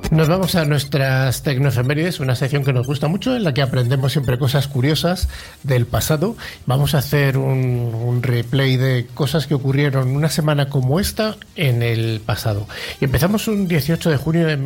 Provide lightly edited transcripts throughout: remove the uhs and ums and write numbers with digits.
Nos vamos a nuestras tecnoefemérides, una sección que nos gusta mucho, en la que aprendemos siempre cosas curiosas del pasado. Vamos a hacer un replay de cosas que ocurrieron una semana como esta en el pasado. Y empezamos un 18 de junio de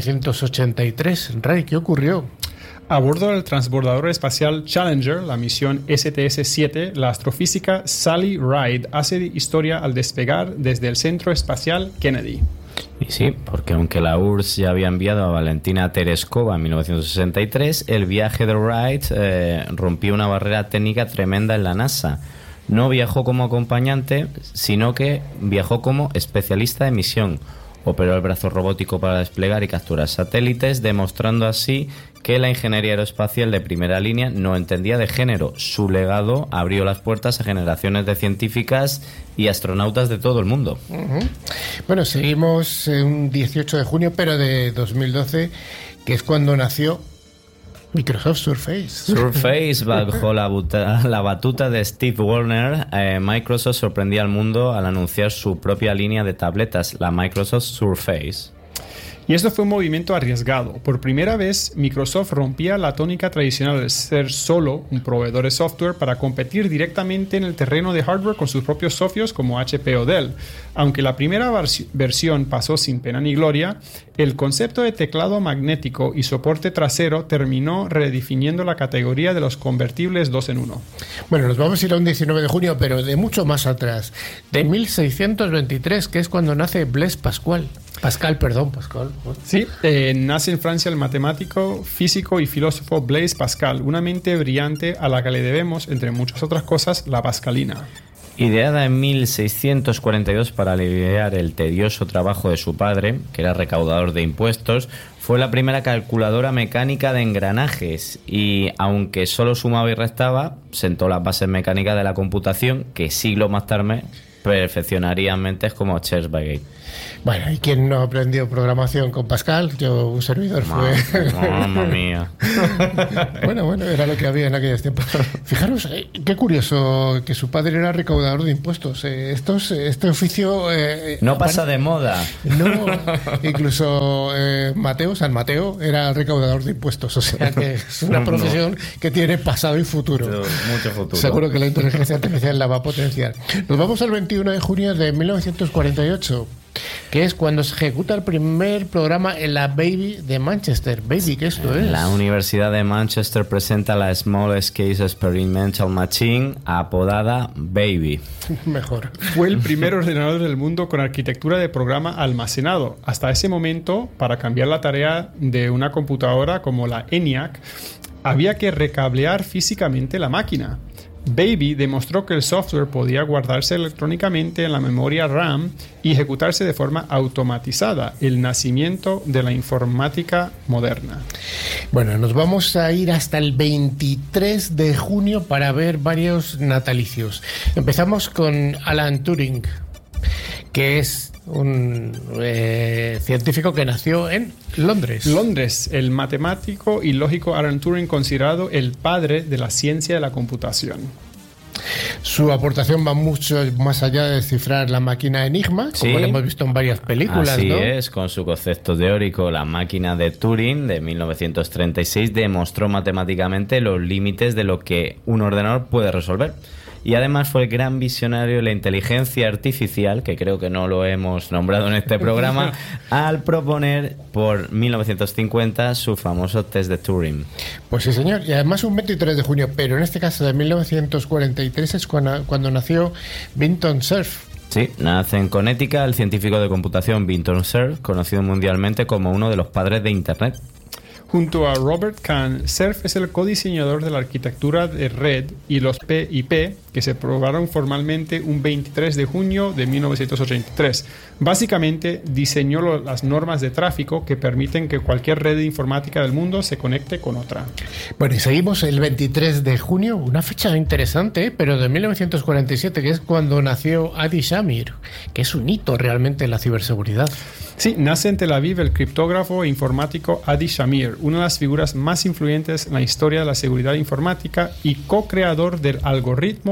1983. Ray, ¿qué ocurrió? A bordo del transbordador espacial Challenger, la misión STS-7, la astrofísica Sally Ride hace historia al despegar desde el Centro Espacial Kennedy. Y sí, porque aunque la URSS ya había enviado a Valentina Tereskova en 1963, el viaje de Ride rompió una barrera técnica tremenda en la NASA. No viajó como acompañante, sino que viajó como especialista de misión. Operó el brazo robótico para desplegar y capturar satélites, demostrando así que la ingeniería aeroespacial de primera línea no entendía de género. Su legado abrió las puertas a generaciones de científicas y astronautas de todo el mundo. Bueno, seguimos un 18 de junio, pero de 2012, que es cuando nació Microsoft Surface. Surface, bajo la batuta de Steve Wozniak, Microsoft sorprendía al mundo al anunciar su propia línea de tabletas, la Microsoft Surface. Y esto fue un movimiento arriesgado. Por primera vez, Microsoft rompía la tónica tradicional de ser solo un proveedor de software para competir directamente en el terreno de hardware con sus propios socios como HP o Dell. Aunque la primera versión pasó sin pena ni gloria, el concepto de teclado magnético y soporte trasero terminó redefiniendo la categoría de los convertibles 2 en 1. Bueno, nos vamos a ir a un 19 de junio, pero de mucho más atrás, de 1623, que es cuando nace Blaise Pascal. Pascal. Sí, nace en Francia el matemático, físico y filósofo Blaise Pascal, una mente brillante a la que le debemos, entre muchas otras cosas, la pascalina. Ideada en 1642 para aliviar el tedioso trabajo de su padre, que era recaudador de impuestos, fue la primera calculadora mecánica de engranajes y, aunque solo sumaba y restaba, sentó las bases mecánicas de la computación que siglos más tarde perfeccionarían mentes como Charles Babbage. Bueno, ¿y quién no aprendió programación con Pascal? Yo, un servidor, fue... ¡Mamma mía! Bueno, era lo que había en aquellos tiempos. Fijaros, qué curioso que su padre era recaudador de impuestos. Este oficio... no pasa de moda. No, incluso San Mateo era recaudador de impuestos. O sea que es una profesión que tiene pasado y futuro. Mucho futuro. Seguro que la inteligencia artificial la va a potenciar. Nos vamos al 21 de junio de 1948. Que es cuando se ejecuta el primer programa en la Baby de Manchester. Baby, ¿qué esto es? La Universidad de Manchester presenta la Small Scale Experimental Machine, apodada Baby. Mejor. Fue el primer ordenador del mundo con arquitectura de programa almacenado. Hasta ese momento, para cambiar la tarea de una computadora como la ENIAC, había que recablear físicamente la máquina. Baby demostró que el software podía guardarse electrónicamente en la memoria RAM y ejecutarse de forma automatizada, el nacimiento de la informática moderna. Bueno, nos vamos a ir hasta el 23 de junio para ver varios natalicios. Empezamos con Alan Turing, que es un científico que nació en Londres. Londres, el matemático y lógico Alan Turing, considerado el padre de la ciencia de la computación. Su aportación va mucho más allá de descifrar la máquina Enigma, como lo hemos visto en varias películas. Así ¿no? es, con su concepto teórico, la máquina de Turing de 1936 demostró matemáticamente los límites de lo que un ordenador puede resolver. Y además fue el gran visionario de la inteligencia artificial, que creo que no lo hemos nombrado en este programa, al proponer por 1950 su famoso test de Turing. Pues sí, señor. Y además un 23 de junio, pero en este caso de 1943 es cuando nació Vinton Cerf. Sí, nace en Connecticut el científico de computación Vinton Cerf, conocido mundialmente como uno de los padres de Internet. Junto a Robert Kahn, Cerf es el codiseñador de la arquitectura de red y los PIP, que se aprobaron formalmente un 23 de junio de 1983. Básicamente, diseñó las normas de tráfico que permiten que cualquier red informática del mundo se conecte con otra. Bueno, y seguimos el 23 de junio, una fecha interesante, pero de 1947, que es cuando nació Adi Shamir, que es un hito realmente en la ciberseguridad. Sí, nace en Tel Aviv el criptógrafo e informático Adi Shamir, una de las figuras más influyentes en la historia de la seguridad informática y co-creador del algoritmo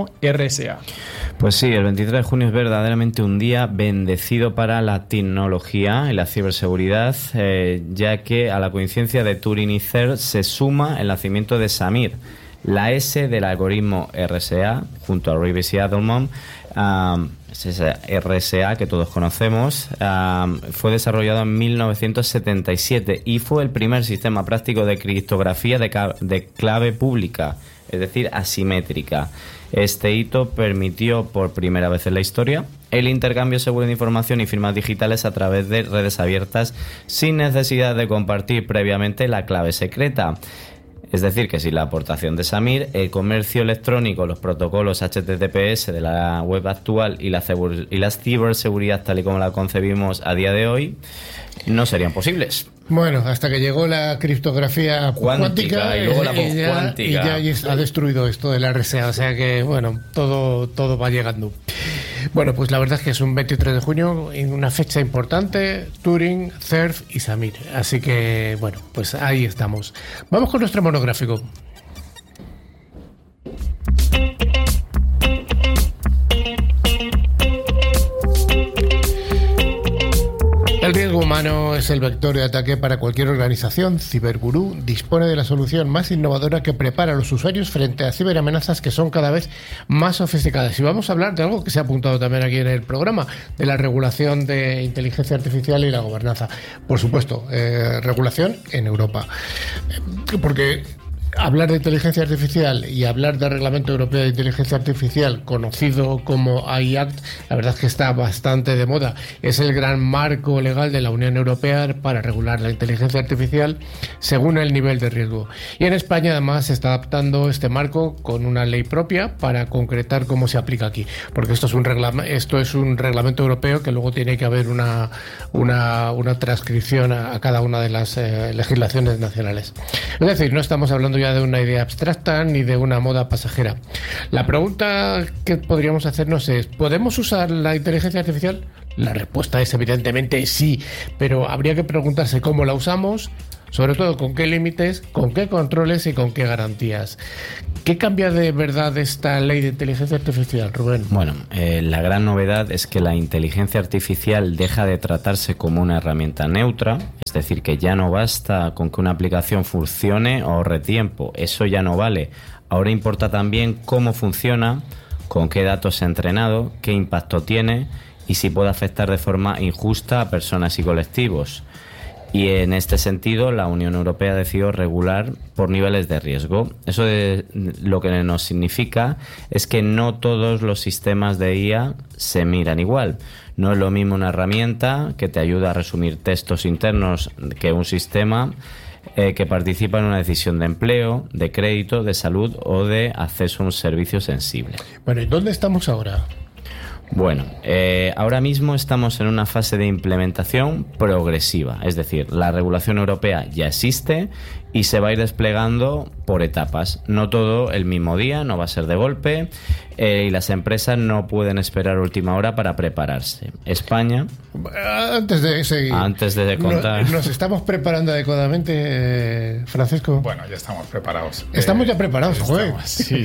RSA. Pues sí, el 23 de junio es verdaderamente un día bendecido para la tecnología y la ciberseguridad, ya que a la coincidencia de Turing y CERN se suma el nacimiento de Samir, la S del algoritmo RSA, junto a Reeves y Adelman. Ese RSA que todos conocemos, fue desarrollado en 1977 y fue el primer sistema práctico de criptografía de clave pública, es decir, asimétrica. Este hito permitió por primera vez en la historia el intercambio seguro de información y firmas digitales a través de redes abiertas sin necesidad de compartir previamente la clave secreta. Es decir, que sin la aportación de Samir, el comercio electrónico, los protocolos HTTPS de la web actual y la ciberseguridad tal y como la concebimos a día de hoy no serían posibles. Bueno, hasta que llegó la criptografía cuántica y luego la postcuántica. Y ya ha destruido esto del RSA, o sea que, bueno, todo va llegando. Bueno, pues la verdad es que es un 23 de junio, en una fecha importante, Turing, CERN y Samir. Así que, bueno, pues ahí estamos. Vamos con nuestro monográfico. El riesgo humano es el vector de ataque para cualquier organización. Cibergurú dispone de la solución más innovadora que prepara a los usuarios frente a ciberamenazas que son cada vez más sofisticadas. Y vamos a hablar de algo que se ha apuntado también aquí en el programa, de la regulación de inteligencia artificial y la gobernanza. Por supuesto, regulación en Europa. Porque hablar de inteligencia artificial y hablar del Reglamento Europeo de Inteligencia Artificial, conocido como AI Act, la verdad es que está bastante de moda. Es el gran marco legal de la Unión Europea para regular la inteligencia artificial según el nivel de riesgo. Y en España además se está adaptando este marco con una ley propia para concretar cómo se aplica aquí. Porque esto es un reglamento europeo que luego tiene que haber una transcripción a cada una de las legislaciones nacionales. Es decir, no estamos hablando ya de una idea abstracta ni de una moda pasajera. La pregunta que podríamos hacernos es: ¿podemos usar la inteligencia artificial? La respuesta es evidentemente sí, pero habría que preguntarse cómo la usamos, sobre todo con qué límites, con qué controles y con qué garantías. ¿Qué cambia de verdad esta ley de inteligencia artificial, Rubén? Bueno, la gran novedad es que la inteligencia artificial deja de tratarse como una herramienta neutra, es decir, que ya no basta con que una aplicación funcione o ahorre tiempo, eso ya no vale. Ahora importa también cómo funciona, con qué datos se ha entrenado, qué impacto tiene y si puede afectar de forma injusta a personas y colectivos. Y en este sentido, la Unión Europea decidió regular por niveles de riesgo. Eso lo que nos significa es que no todos los sistemas de IA se miran igual. No es lo mismo una herramienta que te ayuda a resumir textos internos que un sistema que participa en una decisión de empleo, de crédito, de salud o de acceso a un servicio sensible. Bueno, ¿y dónde estamos ahora? Bueno, ahora mismo estamos en una fase de implementación progresiva, es decir, la regulación europea ya existe y se va a ir desplegando por etapas. No todo el mismo día, no va a ser de golpe, y las empresas no pueden esperar última hora para prepararse. España... Antes de seguir... Antes de contar... ¿Nos estamos preparando adecuadamente, Francisco? Bueno, ya estamos preparados. Estamos ya preparados, joder. Sí.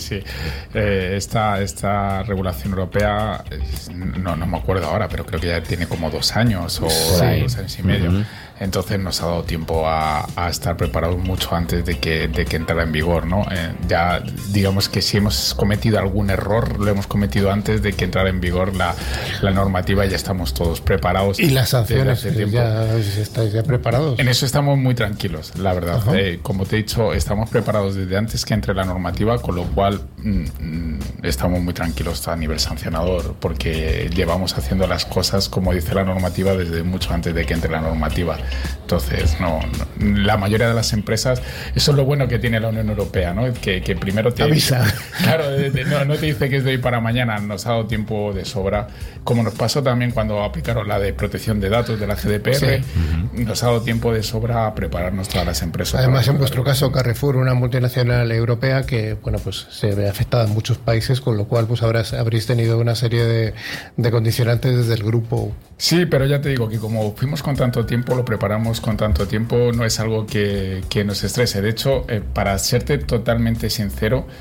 Esta regulación europea, no me acuerdo ahora, pero creo que ya tiene como 2 años o 2 años y medio. Uh-huh. Entonces nos ha dado tiempo a estar preparados mucho antes de que entrara en vigor, ¿no? Ya digamos que si hemos cometido algún error, lo hemos cometido antes de que entrara en vigor la normativa y ya estamos todos preparados. ¿Y las sanciones? ¿Estáis ya preparados? En eso estamos muy tranquilos, la verdad. Como te he dicho, estamos preparados desde antes que entre la normativa, con lo cual estamos muy tranquilos a nivel sancionador, porque llevamos haciendo las cosas como dice la normativa desde mucho antes de que entre la normativa. Entonces, la mayoría de las empresas, eso es lo bueno que tiene la Unión Europea, ¿no? Que primero te avisa. Claro, no te dice que es de hoy para mañana, nos ha dado tiempo de sobra, como nos pasó también cuando aplicaron la de protección de datos de la GDPR, nos ha dado tiempo de sobra a prepararnos todas las empresas. Además, en vuestro caso, Carrefour, una multinacional europea que, bueno, pues se ve afectada en muchos países, con lo cual pues habréis tenido una serie de condicionantes desde el grupo. Sí, pero ya te digo que como fuimos con tanto tiempo, lo preparamos con tanto tiempo, no es algo que nos estrese. De hecho, para serte totalmente sincero,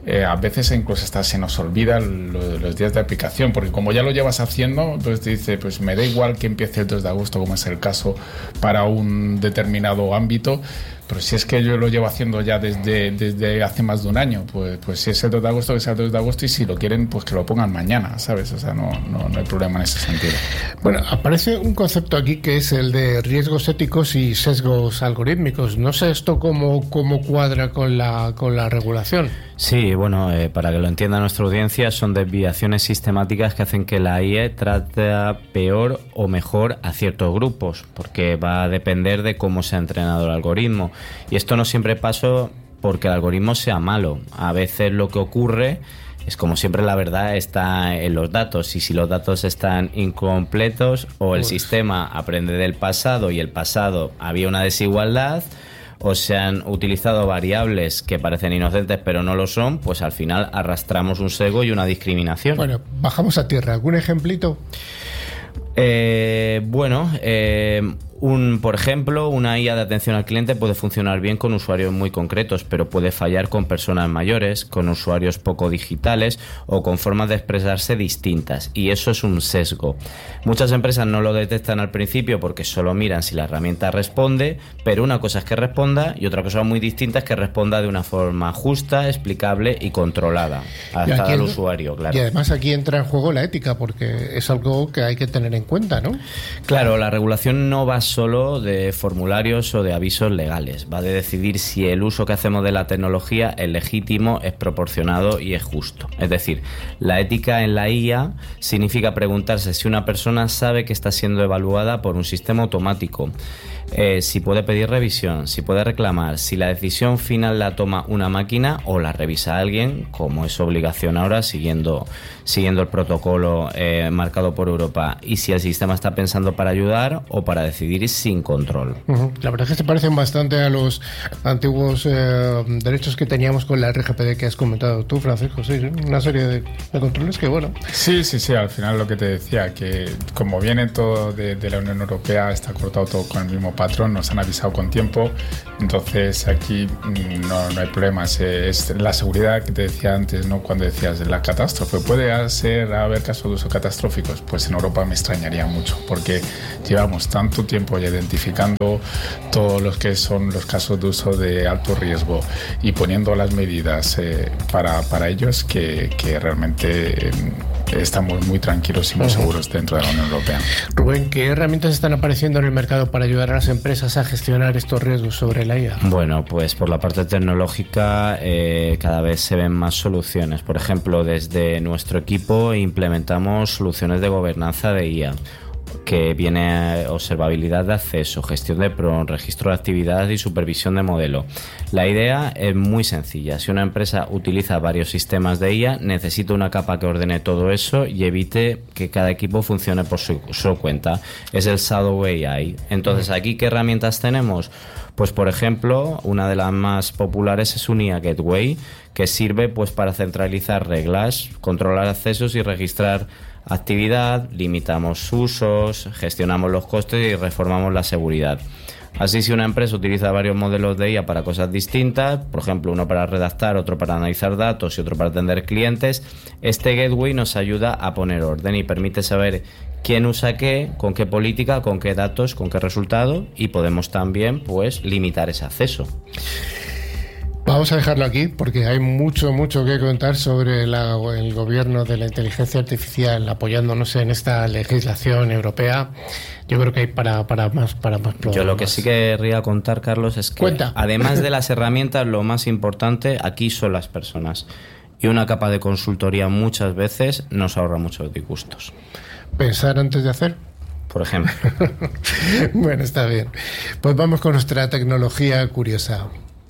a veces incluso hasta se nos olvida los días de aplicación, porque como ya lo llevas haciendo, pues te dice, pues me da igual que empiece el 2 de agosto, como es el caso para un determinado ámbito, pero si es que yo lo llevo haciendo ya desde hace más de un año, pues si es el 2 de agosto, que sea el 2 de agosto, y si lo quieren, pues que lo pongan mañana, ¿sabes? O sea, no hay problema en ese sentido. Bueno, aparece un concepto aquí que es el de riesgos éticos y sesgos algorítmicos. No sé esto cómo cuadra con la regulación. Sí, bueno, para que lo entienda nuestra audiencia, son desviaciones sistemáticas que hacen que la IE trate peor o mejor a ciertos grupos, porque va a depender de cómo se ha entrenado el algoritmo. Y esto no siempre pasa porque el algoritmo sea malo. A veces lo que ocurre es, como siempre, la verdad está en los datos, y si los datos están incompletos o el sistema aprende del pasado y el pasado había una desigualdad, o se han utilizado variables que parecen inocentes pero no lo son, pues al final arrastramos un sesgo y una discriminación. Bueno, bajamos a tierra. ¿Algún ejemplito? Por ejemplo, una IA de atención al cliente puede funcionar bien con usuarios muy concretos, pero puede fallar con personas mayores, con usuarios poco digitales o con formas de expresarse distintas, y eso es un sesgo. Muchas empresas no lo detectan al principio porque solo miran si la herramienta responde, pero una cosa es que responda y otra cosa muy distinta es que responda de una forma justa, explicable y controlada, adaptada al usuario, claro. Y además aquí entra en juego la ética, porque es algo que hay que tener en cuenta, ¿no? Claro, la regulación no va solo de formularios o de avisos legales, va de decidir si el uso que hacemos de la tecnología es legítimo, es proporcionado y es justo. Es decir, la ética en la IA significa preguntarse si una persona sabe que está siendo evaluada por un sistema automático, si puede pedir revisión, si puede reclamar, si la decisión final la toma una máquina o la revisa alguien, como es obligación ahora siguiendo el protocolo marcado por Europa, y si el sistema está pensando para ayudar o para decidir sin control. La verdad es que se parecen bastante a los antiguos derechos que teníamos con la RGPD que has comentado tú, Francisco. Sí, una serie de controles que, bueno. Sí, al final lo que te decía, que como viene todo de la Unión Europea, está cortado todo con el mismo patrón, nos han avisado con tiempo, entonces aquí no hay problemas. Es la seguridad que te decía antes, ¿no? Cuando decías de la catástrofe, puede haber casos de uso catastróficos, pues en Europa me extrañaría mucho, porque llevamos tanto tiempo ya identificando todos los que son los casos de uso de alto riesgo y poniendo las medidas para ellos que realmente estamos muy tranquilos y muy seguros dentro de la Unión Europea. Rubén, ¿qué herramientas están apareciendo en el mercado para ayudar a las empresas a gestionar estos riesgos sobre la IA? Bueno, pues por la parte tecnológica cada vez se ven más soluciones. Por ejemplo, desde nuestro equipo implementamos soluciones de gobernanza de IA, que viene observabilidad de acceso, gestión de PRON, registro de actividades y supervisión de modelo. La idea es muy sencilla. Si una empresa utiliza varios sistemas de IA, necesita una capa que ordene todo eso y evite que cada equipo funcione por su cuenta. Es el Shadow AI. Entonces, ¿aquí qué herramientas tenemos? Pues, por ejemplo, una de las más populares es un IA Gateway, que sirve pues para centralizar reglas, controlar accesos y registrar actividad, limitamos usos, gestionamos los costes y reformamos la seguridad. Así, si una empresa utiliza varios modelos de IA para cosas distintas, por ejemplo, uno para redactar, otro para analizar datos y otro para atender clientes, este gateway nos ayuda a poner orden y permite saber quién usa qué, con qué política, con qué datos, con qué resultado, y podemos también pues limitar ese acceso. Vamos a dejarlo aquí porque hay mucho que contar sobre el gobierno de la inteligencia artificial apoyándonos en esta legislación europea. Yo creo que hay para más programas. Yo lo que sí querría contar, Carlos, es que además de las herramientas, lo más importante aquí son las personas. Y una capa de consultoría muchas veces nos ahorra muchos disgustos. ¿Pensar antes de hacer? Por ejemplo. Bueno, está bien. Pues vamos con nuestra tecnología curiosa.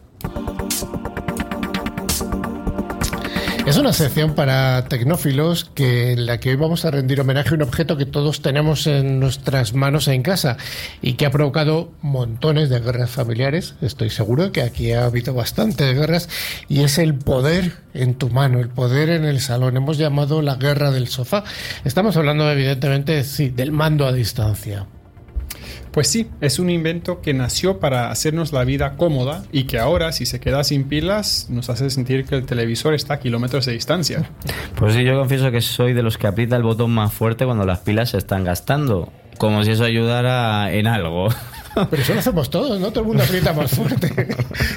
Es una sección para tecnófilos en la que hoy vamos a rendir homenaje a un objeto que todos tenemos en nuestras manos en casa y que ha provocado montones de guerras familiares. Estoy seguro que aquí ha habido bastantes guerras, y es el poder en tu mano, el poder en el salón. Hemos llamado la guerra del sofá. Estamos hablando evidentemente, sí, del mando a distancia. Pues sí, es un invento que nació para hacernos la vida cómoda y que ahora, si se queda sin pilas, nos hace sentir que el televisor está a kilómetros de distancia. Pues sí, yo confieso que soy de los que aprieta el botón más fuerte cuando las pilas se están gastando, como si eso ayudara en algo. Pero eso lo hacemos todos, ¿no? Todo el mundo aprieta más fuerte.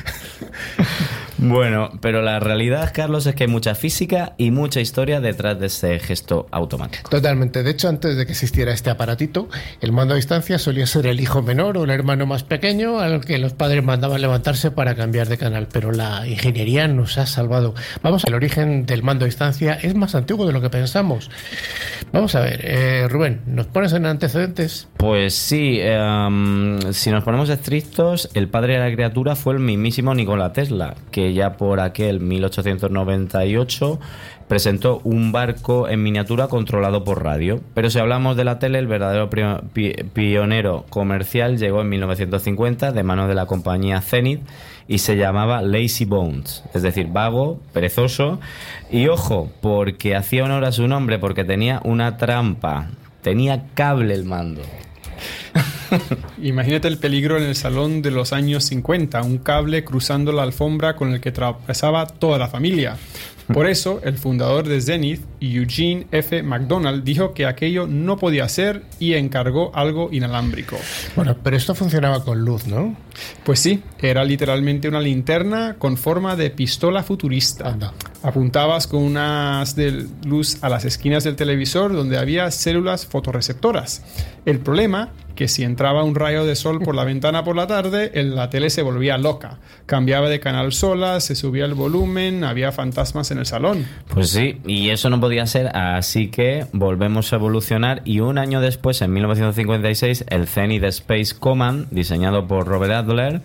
Bueno, pero la realidad, Carlos, es que hay mucha física y mucha historia detrás de ese gesto automático. Totalmente. De hecho, antes de que existiera este aparatito, el mando a distancia solía ser el hijo menor o el hermano más pequeño al que los padres mandaban levantarse para cambiar de canal. Pero la ingeniería nos ha salvado. Vamos, el origen del mando a distancia es más antiguo de lo que pensamos. Vamos a ver, Rubén, ¿nos pones en antecedentes? Pues sí, si nos ponemos estrictos, el padre de la criatura fue el mismísimo Nikola Tesla, que ya por aquel 1898 presentó un barco en miniatura controlado por radio. Pero si hablamos de la tele, el verdadero pionero comercial llegó en 1950 de manos de la compañía Zenith y se llamaba Lazy Bones, es decir, vago, perezoso. Y ojo, porque hacía honor a su nombre, porque tenía una trampa, tenía cable el mando. Imagínate el peligro en el salón de los años 50, un cable cruzando la alfombra con el que tropezaba toda la familia. Por eso, el fundador de Zenith, Eugene F. McDonald, dijo que aquello no podía ser y encargó algo inalámbrico. Bueno, pero esto funcionaba con luz, ¿no? Pues sí, era literalmente una linterna con forma de pistola futurista. Anda. Apuntabas con unas de luz a las esquinas del televisor donde había células fotorreceptoras. El problema, que si entraba un rayo de sol por la ventana por la tarde, la tele se volvía loca. Cambiaba de canal sola, se subía el volumen, había fantasmas en el salón. Pues sí, y eso no podía ser, así que volvemos a evolucionar y un año después, en 1956, el Zenith Space Command, diseñado por Robert Adler,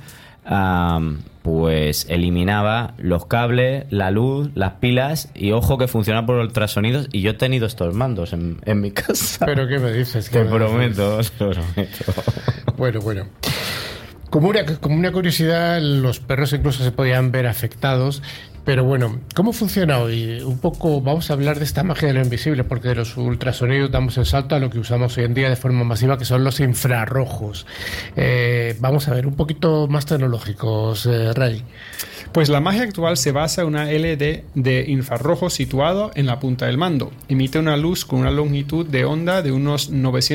pues eliminaba los cables, la luz, las pilas y ojo que funciona por ultrasonidos y yo he tenido estos mandos en mi casa. ¿Pero qué me dices? Te prometo. Bueno. Como una curiosidad, los perros incluso se podían ver afectados. Pero bueno, ¿cómo funciona hoy? Un poco vamos a hablar de esta magia de lo invisible, porque de los ultrasonidos damos el salto a lo que usamos hoy en día de forma masiva, que son los infrarrojos. Vamos a ver, un poquito más tecnológicos, Ray. Pues la magia actual se basa en una LED de infrarrojo situado en la punta del mando. Emite una luz con una longitud de onda de unos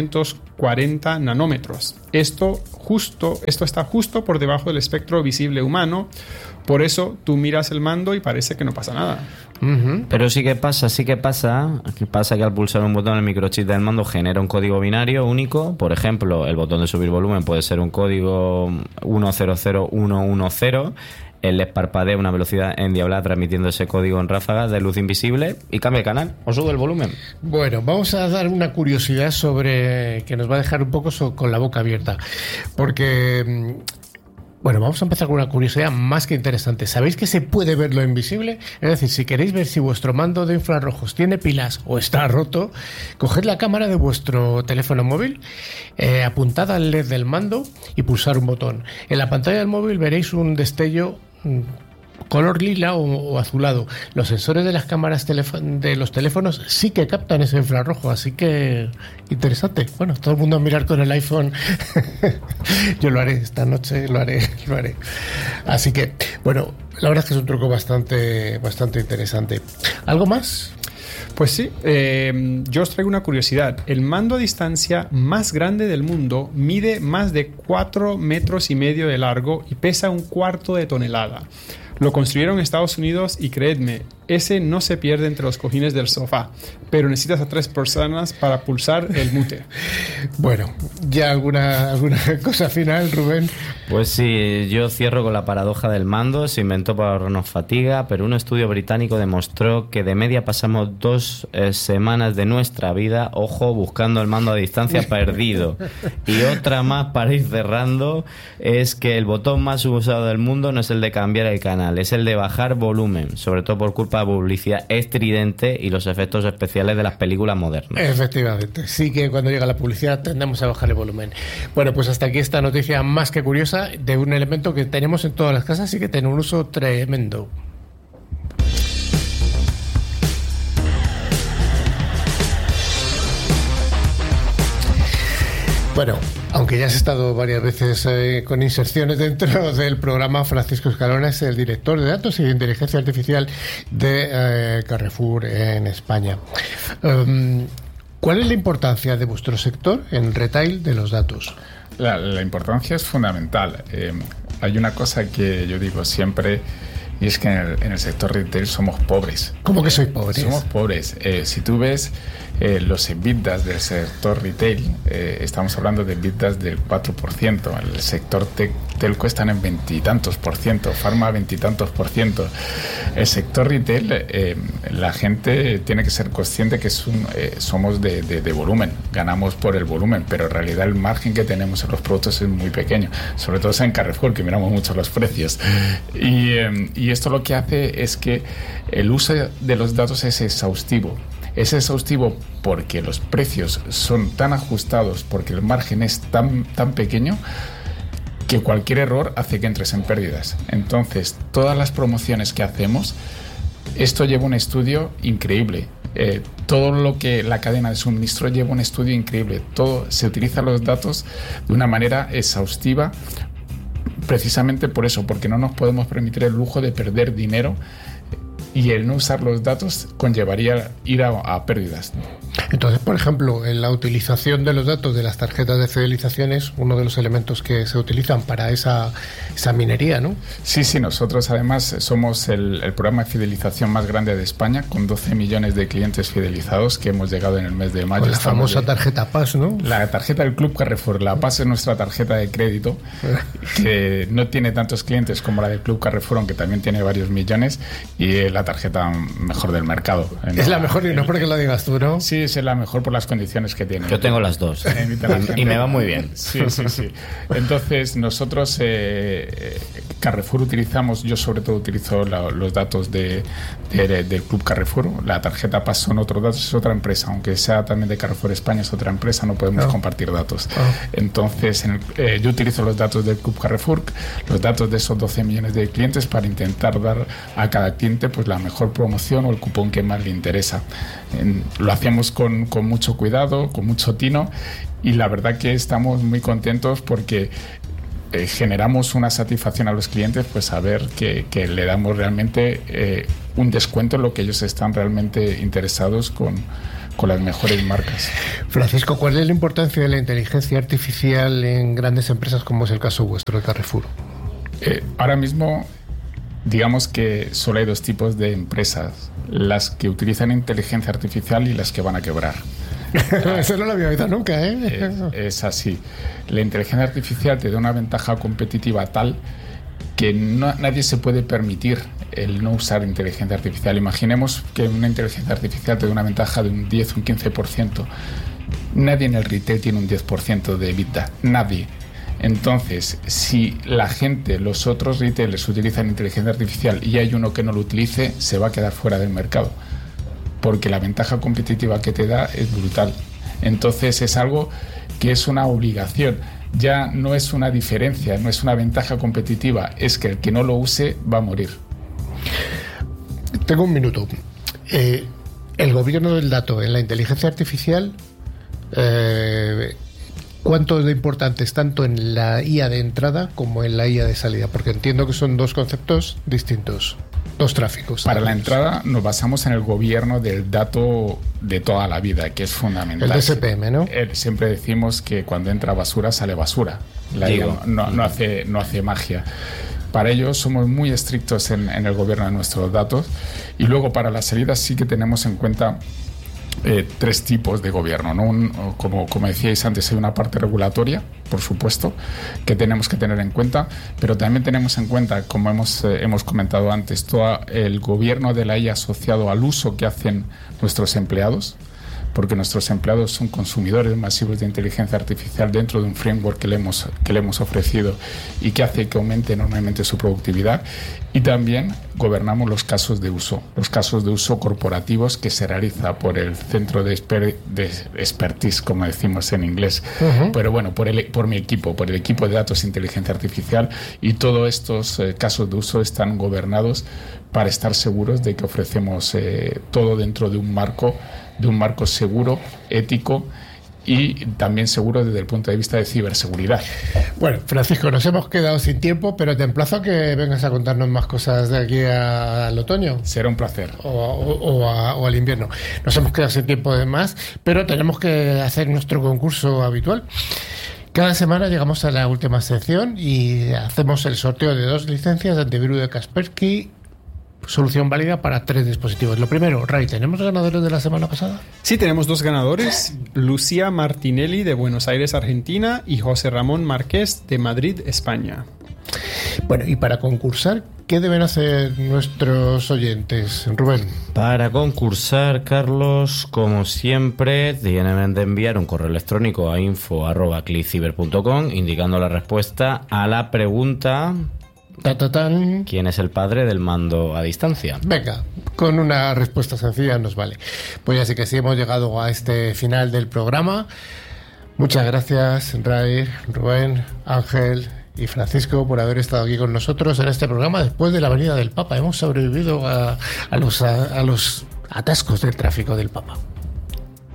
940 nanómetros. Esto está justo por debajo del espectro visible humano. Por eso tú miras el mando y parece que no pasa nada. Uh-huh. Pero sí que pasa. ¿Qué pasa? Que al pulsar un botón el microchip del mando genera un código binario único. Por ejemplo, el botón de subir volumen puede ser un código 100110. Él les parpadea una velocidad endiablada transmitiendo ese código en ráfagas de luz invisible y cambia el canal o sube el volumen. Bueno, vamos a dar una curiosidad sobre que nos va a dejar un poco con la boca abierta. Porque... Bueno, vamos a empezar con una curiosidad más que interesante. ¿Sabéis que se puede ver lo invisible? Es decir, si queréis ver si vuestro mando de infrarrojos tiene pilas o está roto, coged la cámara de vuestro teléfono móvil, apuntad al LED del mando y pulsar un botón. En la pantalla del móvil veréis un destello color lila o azulado. Los sensores de las cámaras de los teléfonos sí que captan ese infrarrojo, así que interesante. Bueno, todo el mundo a mirar con el iPhone. Yo lo haré esta noche, lo haré. Así que, bueno, la verdad es que es un truco bastante interesante. ¿Algo más? Pues sí, yo os traigo una curiosidad. El mando a distancia más grande del mundo mide más de 4,5 metros de largo y pesa 1/4 de tonelada. Lo construyeron en Estados Unidos y creedme, ese no se pierde entre los cojines del sofá, pero necesitas a 3 personas para pulsar el mute. Bueno, ¿ya alguna cosa final, Rubén? Pues sí, yo cierro con la paradoja del mando. Se inventó para ahorrarnos fatiga, pero un estudio británico demostró que de media pasamos 2 semanas de nuestra vida, ojo, buscando el mando a distancia perdido. Y otra más para ir cerrando es que el botón más usado del mundo no es el de cambiar el canal, es el de bajar volumen, sobre todo por culpa de publicidad estridente y los efectos especiales de las películas modernas. Efectivamente, sí que cuando llega la publicidad tendemos a bajar el volumen. Bueno, pues hasta aquí esta noticia más que curiosa de un elemento que tenemos en todas las casas y que tiene un uso tremendo. Bueno, Aunque ya has estado varias veces con inserciones dentro del programa, Francisco Escalona es el director de datos y de inteligencia artificial de Carrefour en España. ¿Cuál es la importancia de vuestro sector en retail de los datos? La importancia es fundamental. Hay una cosa que yo digo siempre, y es que en el sector retail somos pobres. ¿Cómo que sois pobres? Somos pobres. Si tú ves los EBITDAs del sector retail, estamos hablando de EBITDAs del 4%. El sector telco están en 20 y tantos por ciento, Pharma 20 y tantos por ciento. El sector retail, la gente tiene que ser consciente que somos de volumen, ganamos por el volumen, pero en realidad el margen que tenemos en los productos es muy pequeño, sobre todo en Carrefour, que miramos mucho los precios. Y esto lo que hace es que el uso de los datos es exhaustivo. Es exhaustivo porque los precios son tan ajustados, porque el margen es tan pequeño, que cualquier error hace que entres en pérdidas. Entonces, todas las promociones que hacemos, esto lleva un estudio increíble. Todo lo que la cadena de suministro lleva un estudio increíble. Todo se utilizan los datos de una manera exhaustiva, precisamente por eso, porque no nos podemos permitir el lujo de perder dinero, y el no usar los datos conllevaría ir a pérdidas. Entonces, por ejemplo, en la utilización de los datos de las tarjetas de fidelización es uno de los elementos que se utilizan para esa minería, ¿no? Sí, nosotros además somos el programa de fidelización más grande de España, con 12 millones de clientes fidelizados que hemos llegado en el mes de mayo. Con la famosa tarjeta PAS, ¿no? La tarjeta del Club Carrefour. La PAS es nuestra tarjeta de crédito, que no tiene tantos clientes como la del Club Carrefour, aunque también tiene varios millones, y la tarjeta mejor del mercado. Es la mejor, y no porque lo digas tú, ¿no? Sí, es la mejor por las condiciones que tiene. Yo tengo las dos y me va muy bien. Sí. Entonces nosotros Carrefour utilizamos, yo sobre todo utilizo los datos del Club Carrefour. La tarjeta PAS son otros datos, es otra empresa, aunque sea también de Carrefour España, es otra empresa, no podemos compartir datos. Entonces yo utilizo los datos del Club Carrefour, los datos de esos 12 millones de clientes, para intentar dar a cada cliente pues la mejor promoción o el cupón que más le interesa. Lo hacemos con mucho cuidado, con mucho tino, y la verdad que estamos muy contentos porque generamos una satisfacción a los clientes, pues saber que le damos realmente un descuento en lo que ellos están realmente interesados con las mejores marcas. Francisco, ¿cuál es la importancia de la inteligencia artificial en grandes empresas como es el caso vuestro de Carrefour? Ahora mismo, digamos que solo hay dos tipos de empresas: las que utilizan inteligencia artificial y las que van a quebrar. Eso no lo había oído nunca, ¿eh? Es así. La inteligencia artificial te da una ventaja competitiva tal que nadie se puede permitir el no usar inteligencia artificial. Imaginemos que una inteligencia artificial te da una ventaja de un 10, un 15%. Nadie en el retail tiene un 10% de EBITDA. Nadie. Entonces, si la gente, los otros retailers utilizan inteligencia artificial y hay uno que no lo utilice, se va a quedar fuera del mercado, porque la ventaja competitiva que te da es brutal. Entonces es algo que es una obligación, ya no es una diferencia, no es una ventaja competitiva, es que el que no lo use va a morir. Tengo un minuto. El gobierno del dato en la inteligencia artificial, ¿cuánto de importante es tanto en la IA de entrada como en la IA de salida? Porque entiendo que son dos conceptos distintos, dos tráficos. Para la entrada nos basamos en el gobierno del dato de toda la vida, que es fundamental. El DSPM, ¿no? Siempre decimos que cuando entra basura, sale basura. La IA no hace magia. Para ello somos muy estrictos en el gobierno de nuestros datos, y luego para la salida sí que tenemos en cuenta tres tipos de gobierno, ¿no? Como decíais antes, hay una parte regulatoria, por supuesto, que tenemos que tener en cuenta, pero también tenemos en cuenta, como hemos comentado antes, todo el gobierno de la IA asociado al uso que hacen nuestros empleados, porque nuestros empleados son consumidores masivos de inteligencia artificial dentro de un framework que le hemos ofrecido y que hace que aumente enormemente su productividad. Y también gobernamos los casos de uso corporativos que se realiza por el centro de expertise, como decimos en inglés. Pero bueno, por mi equipo, por el equipo de datos e inteligencia artificial, y todos estos casos de uso están gobernados para estar seguros de que ofrecemos todo dentro de un marco seguro, ético y también seguro desde el punto de vista de ciberseguridad. Bueno, Francisco, nos hemos quedado sin tiempo, pero te emplazo a que vengas a contarnos más cosas de aquí al otoño. Será un placer. O al invierno. Nos hemos quedado sin tiempo de más, pero tenemos que hacer nuestro concurso habitual. Cada semana llegamos a la última sección y hacemos el sorteo de 2 licencias de antivirus de Kaspersky, solución válida para 3 dispositivos. Lo primero, Ray, ¿tenemos ganadores de la semana pasada? Sí, tenemos 2 ganadores, Lucía Martinelli de Buenos Aires, Argentina, y José Ramón Márquez de Madrid, España. Bueno, y para concursar, ¿qué deben hacer nuestros oyentes, Rubén? Para concursar, Carlos, como siempre, tienen de enviar un correo electrónico a info@clickciber.com indicando la respuesta a la pregunta: ¿quién es el padre del mando a distancia? Venga, con una respuesta sencilla nos vale. Pues así que sí, hemos llegado a este final del programa. Muchas gracias, Ray, Rubén, Ángel y Francisco, por haber estado aquí con nosotros en este programa después de la venida del Papa. Hemos sobrevivido a los atascos del tráfico del Papa.